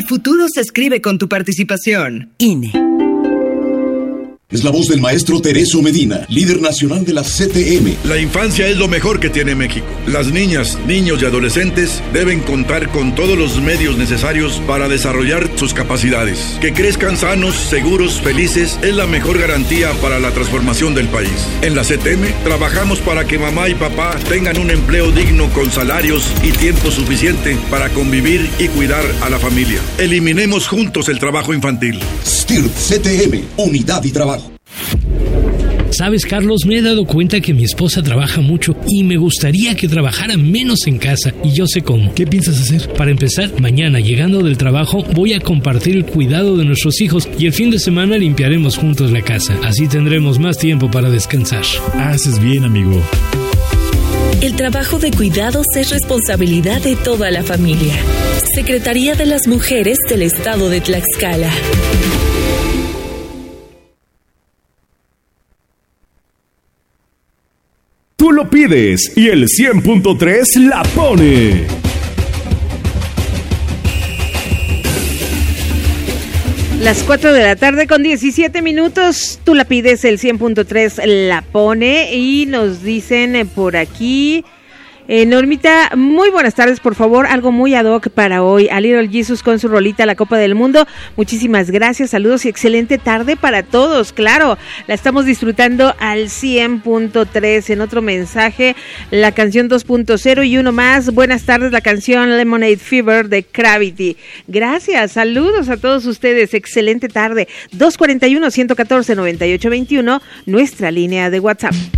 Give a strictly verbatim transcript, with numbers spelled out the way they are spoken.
futuro se escribe con tu participación. I N E. Es la voz del maestro Tereso Medina, líder nacional de la C T M. La infancia es lo mejor que tiene México. Las niñas, niños y adolescentes deben contar con todos los medios necesarios para desarrollar sus capacidades. Que crezcan sanos, seguros, felices es la mejor garantía para la transformación del país. En la C T M trabajamos para que mamá y papá tengan un empleo digno con salarios y tiempo suficiente para convivir y cuidar a la familia. Eliminemos juntos el trabajo infantil. S T I R P C T M, Unidad y Trabajo. Sabes, Carlos, me he dado cuenta que mi esposa trabaja mucho y me gustaría que trabajara menos en casa, y yo sé cómo. ¿Qué piensas hacer? Para empezar, mañana, llegando del trabajo, voy a compartir el cuidado de nuestros hijos y el fin de semana limpiaremos juntos la casa. Así tendremos más tiempo para descansar. Haces bien, amigo. El trabajo de cuidados es responsabilidad de toda la familia. Secretaría de las Mujeres del Estado de Tlaxcala. Tú lo pides y el cien punto tres la pone. Las cuatro de la tarde con diecisiete minutos. Tú la pides, el cien punto tres la pone. Y nos dicen por aquí... Eh, Normita, muy buenas tardes, por favor, algo muy ad hoc para hoy, a Little Jesus con su rolita La Copa del Mundo. Muchísimas gracias, saludos y excelente tarde para todos. Claro, la estamos disfrutando al cien punto tres. En otro mensaje, la canción dos punto cero y uno más. Buenas tardes, la canción Lemonade Fever de Gravity. Gracias, saludos a todos ustedes, excelente tarde. dos cuarenta y uno, ciento catorce, noventa y ocho veintiuno, nuestra línea de WhatsApp.